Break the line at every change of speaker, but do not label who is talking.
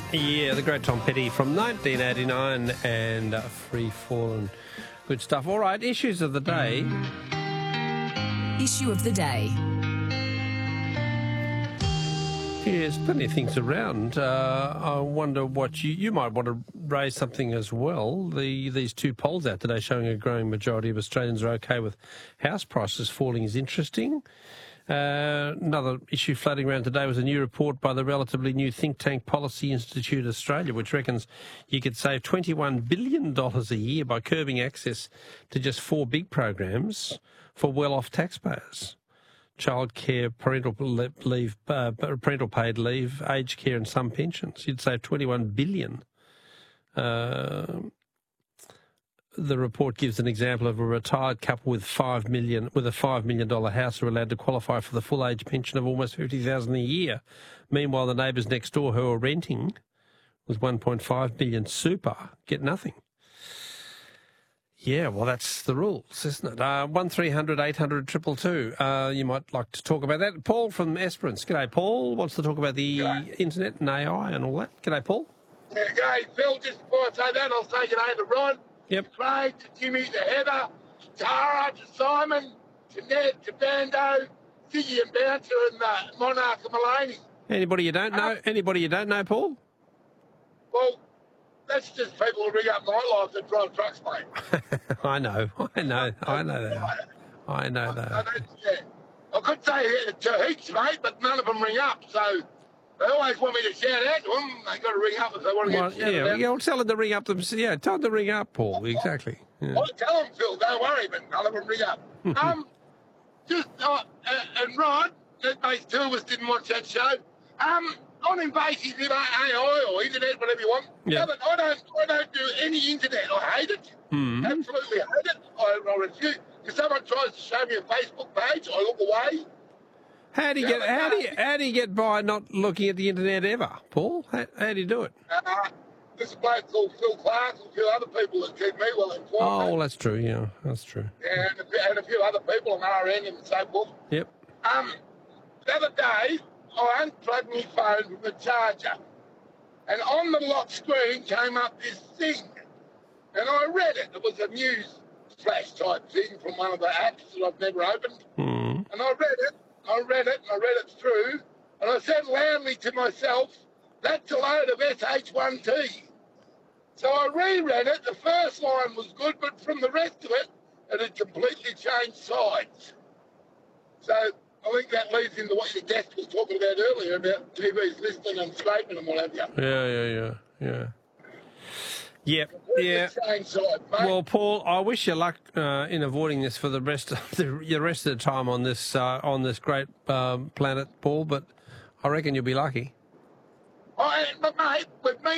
Yeah, the great Tom Petty from 1989 and Free Fall and good stuff. All right, issues of the day.
Issue of the day.
Yeah, there's plenty of things around. I wonder what you might want to raise something as well. These two polls out today showing a growing majority of Australians are okay with house prices falling is interesting. Another issue floating around today was a new report by the relatively new think tank Policy Institute Australia, which reckons you could save $21 billion a year by curbing access to just 4 big programs for well-off taxpayers. Childcare, parental leave, parental paid leave, aged care and some pensions. You'd save $21 billion. The report gives an example of a retired couple with a $5 million house are allowed to qualify for the full age pension of almost $50,000 a year. Meanwhile, the neighbours next door who are renting with $1.5 million super get nothing. Yeah, well, that's the rules, isn't it? 1300 800 222. You might like to talk about that. Paul from Esperance. G'day, Paul. Wants to talk about the internet and AI and all that. G'day, Paul.
Yeah, g'day, Phil. Just before I say that, I'll take it over to Ron.
Yep.
Craig, to Jimmy, to Heather, to Tara, to Simon, to Ned, to Bando, Ziggy and Bouncer, and Monarch and Mulaney.
Anybody you don't know? Anybody you don't know, Paul?
Well, that's just people who ring up my life that drive trucks, mate.
I know that. I know that.
I could say to heaps, mate, but none of them ring up, so they always want me to shout out to them. They got to ring up if they want to get shouted out.
Yeah, well, tell them to ring up them. Yeah, tell them to ring up, Paul. Exactly. Yeah.
I'll tell them, Phil. Don't worry, but none of them ring up. And Rod, that base two of us didn't watch that show. On invasive AI or internet, whatever you want.
Yeah.
No, I don't do any internet. I hate it. Absolutely hate it. I refuse. If someone tries to show me a Facebook page, I look away.
How do you get by not looking at the internet ever, Paul? How do you do it?
There's a bloke called Phil Clark and a few other people that keep me well informed.
Oh, well, that's true. Yeah, that's true.
And a few other people on RN and so forth.
Yep.
The other day, I unplugged my phone from the charger, and on the lock screen came up this thing, and I read it. It was a news flash type thing from one of the apps that I've never opened. And I read it through, and I said loudly to myself, "That's a load of SH1T." So I reread it. The first line was good, but from the rest of it, it had completely changed sides. So I think that leads into what your guest was talking about earlier about TVs listening and scraping and what have you.
Yeah. Well, Paul, I wish you luck in avoiding this for the rest of the time on this great planet, Paul. But I reckon you'll be lucky.
But mate, with me